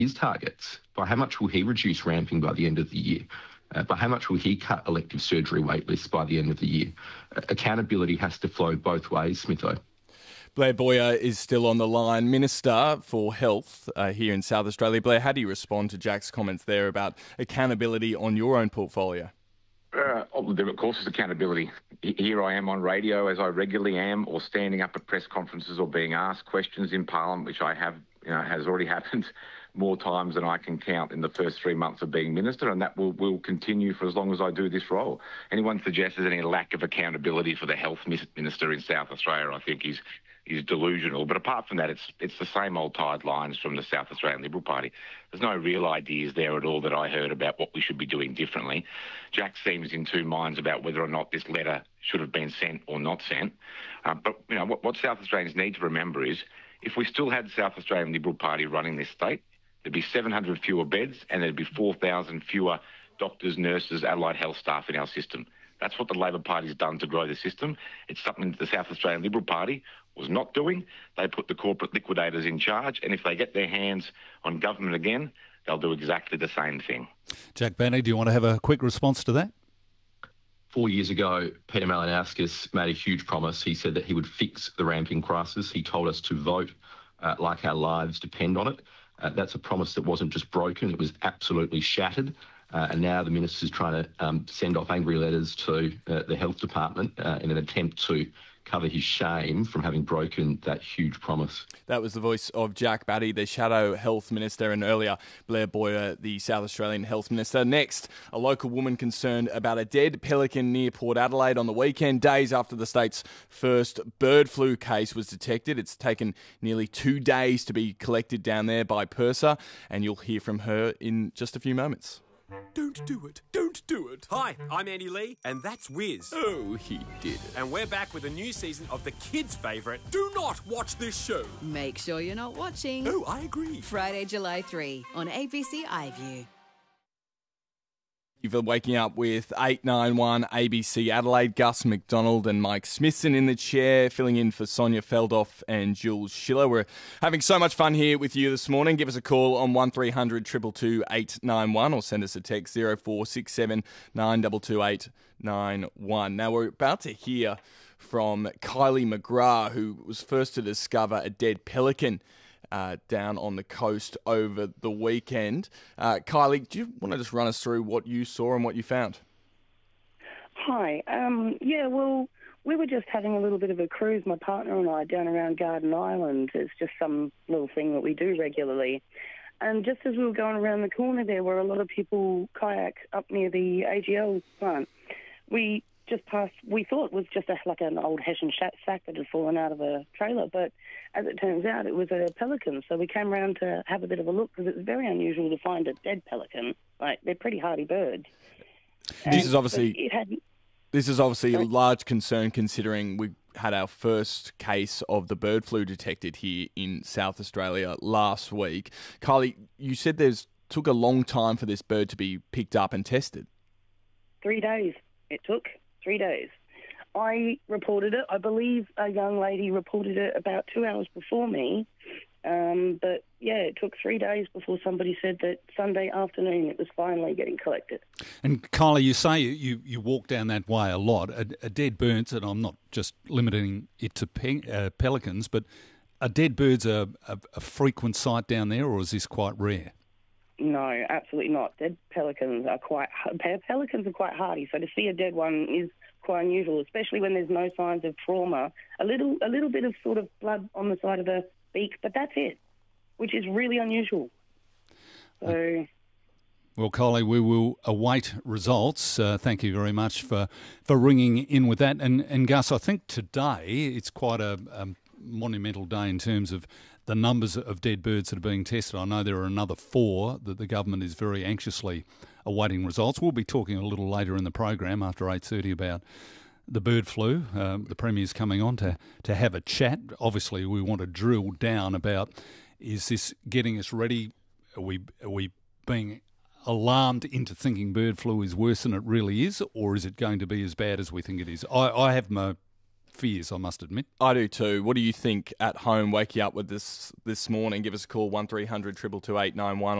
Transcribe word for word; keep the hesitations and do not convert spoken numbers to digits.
his targets? By how much will he reduce ramping by the end of the year? Uh, by how much will he cut elective surgery wait lists by the end of the year? Uh, accountability has to flow both ways, Smitho. Blair Boyer is still on the line, Minister for Health uh, here in South Australia. Blair, how do you respond to Jack's comments there about accountability on your own portfolio? Uh, of course, it's accountability. Here I am on radio, as I regularly am, or standing up at press conferences or being asked questions in Parliament, which I have, you know, has already happened more times than I can count in the first three months of being minister, and that will, will continue for as long as I do this role. Anyone suggests there's any lack of accountability for the health minister in South Australia, I think is is delusional. But apart from that, it's it's the same old tired lines from the South Australian Liberal Party. There's no real ideas there at all that I heard about what we should be doing differently. Jack seems in two minds about whether or not this letter should have been sent or not sent. Uh, but you know what, what South Australians need to remember is, if we still had the South Australian Liberal Party running this state, there'd be seven hundred fewer beds and there'd be four thousand fewer doctors, nurses, allied health staff in our system. That's what the Labor Party's done to grow the system. It's something that the South Australian Liberal Party was not doing. They put the corporate liquidators in charge, and if they get their hands on government again, they'll do exactly the same thing. Jack Batty, do you want to have a quick response to that? Four years ago, Peter Malinauskas made a huge promise. He said that he would fix the ramping crisis. He told us to vote uh, like our lives depend on it. Uh, that's a promise that wasn't just broken, it was absolutely shattered. Uh, and now the minister's trying to um, send off angry letters to uh, the health department uh, in an attempt to cover his shame from having broken that huge promise. That was the voice of Jack Batty, the Shadow Health Minister, and earlier Blair Boyer, the South Australian Health Minister. Next, a local woman concerned about a dead pelican near Port Adelaide on the weekend, days after the state's first bird flu case was detected. It's taken nearly two days to be collected down there by PIRSA, and you'll hear from her in just a few moments. Don't do it. Don't do it. Hi, I'm Andy Lee, and that's Wiz. Oh, he did it. And we're back with a new season of the kids' favourite, Do Not Watch This Show. Make sure you're not watching. Oh, I agree. Friday, July third on A B C iView. You're waking up with eight nine one A B C Adelaide. Gus McDonald and Mike Smithson in the chair, filling in for Sonia Feldoff and Jules Schiller. We're having so much fun here with you this morning. Give us a call on one three hundred two two two eight nine one or send us a text zero four six seven nine two two eight nine one. Now, we're about to hear from Kylie McGrath, who was first to discover a dead pelican Uh, down on the coast over the weekend. Uh, Kylie, do you want to just run us through what you saw and what you found? Hi. Um, yeah, well, we were just having a little bit of a cruise, my partner and I, down around Garden Island. It's just some little thing that we do regularly. And just as we were going around the corner there, where a lot of people kayak up near the A G L plant, we just passed, we thought it was just a, like an old Hessian sack that had fallen out of a trailer, but as it turns out, it was a pelican. So we came around to have a bit of a look, because it's very unusual to find a dead pelican. Like, they're pretty hardy birds. This And, is obviously it had, this is obviously Sorry? a large concern, considering we had our first case of the bird flu detected here in South Australia last week. Kylie, you said there's took a long time for this bird to be picked up and tested. Three days it took. Three days. I reported it. I believe a young lady reported it about two hours before me. Um, but, yeah, it took three days before somebody said that Sunday afternoon it was finally getting collected. And, Kylie, you say you, you walk down that way a lot. A, a dead bird, and I'm not just limiting it to pe- uh, pelicans, but are dead birds a, a, a frequent sight down there, or is this quite rare? No, absolutely not. Dead pelicans are quite pelicans are quite hardy. So to see a dead one is quite unusual, especially when there's no signs of trauma. A little, a little bit of sort of blood on the side of the beak, but that's it, which is really unusual. So. Well, Kylie, we will await results. Uh, thank you very much for, for ringing in with that. And, and Gus, I think today it's quite a, a monumental day in terms of the numbers of dead birds that are being tested. I know there are another four that the government is very anxiously awaiting results. We'll be talking a little later in the program after eight thirty about the bird flu. Um, the Premier's coming on to, to have a chat. Obviously, we want to drill down about, is this getting us ready? Are we, are we being alarmed into thinking bird flu is worse than it really is, or is it going to be as bad as we think it is? I, I have my fears, I must admit. I do too. What do you think at home? Wake you up with this this morning. Give us a call, one three hundred two two two eight nine one.